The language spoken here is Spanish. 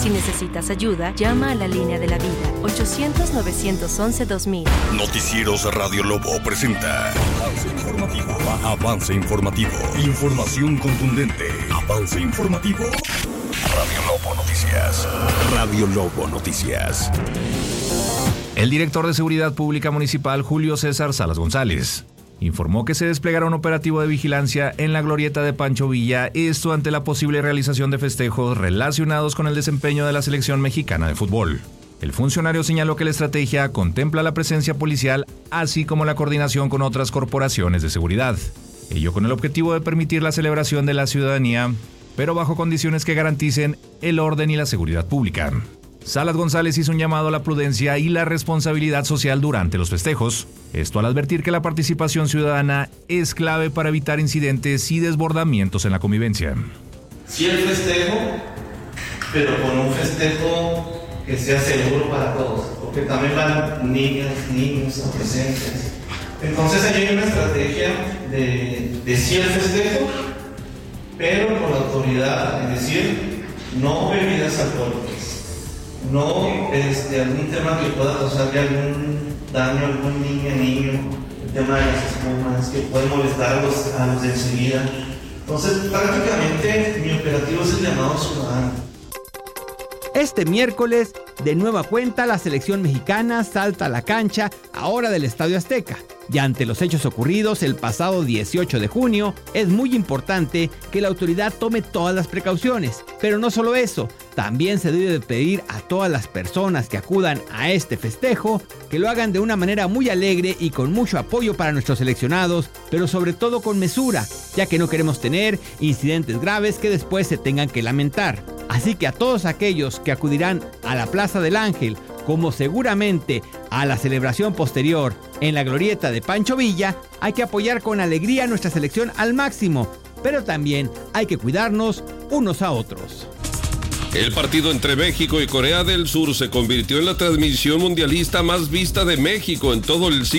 Si necesitas ayuda, llama a la línea de la vida, 800-911-2000. Noticieros Radio Lobo presenta Avance Informativo. Información contundente. Avance Informativo. Radio Lobo Noticias. Radio Lobo Noticias. El director de Seguridad Pública Municipal, Julio César Salas González, informó que se desplegará un operativo de vigilancia en la glorieta de Pancho Villa, esto ante la posible realización de festejos relacionados con el desempeño de la selección mexicana de fútbol. El funcionario señaló que la estrategia contempla la presencia policial, así como la coordinación con otras corporaciones de seguridad. Ello con el objetivo de permitir la celebración de la ciudadanía, pero bajo condiciones que garanticen el orden y la seguridad pública. Salas González hizo un llamado a la prudencia y la responsabilidad social durante los festejos, esto al advertir que la participación ciudadana es clave para evitar incidentes y desbordamientos en la convivencia. Sí, el festejo, pero con un festejo que sea seguro para todos, porque también van niñas, niños, adolescentes. Entonces ahí hay una estrategia de sí el festejo, pero con la autoridad, es decir, no bebidas alcohólicas. No algún tema que pueda causarle algún daño a algún niño, el tema de las espumas, que puede molestar a los de enseguida. Entonces, prácticamente mi operativo es el llamado ciudadano. Este miércoles, de nueva cuenta, la selección mexicana salta a la cancha, ahora del Estadio Azteca. Y ante los hechos ocurridos el pasado 18 de junio, es muy importante que la autoridad tome todas las precauciones. Pero no solo eso, también se debe de pedir a todas las personas que acudan a este festejo que lo hagan de una manera muy alegre y con mucho apoyo para nuestros seleccionados, pero sobre todo con mesura, ya que no queremos tener incidentes graves que después se tengan que lamentar. Así que a todos aquellos que acudirán a la Plaza del Ángel, como seguramente a la celebración posterior en la glorieta de Pancho Villa, hay que apoyar con alegría a nuestra selección al máximo, pero también hay que cuidarnos unos a otros. El partido entre México y Corea del Sur se convirtió en la transmisión mundialista más vista de México en todo el siglo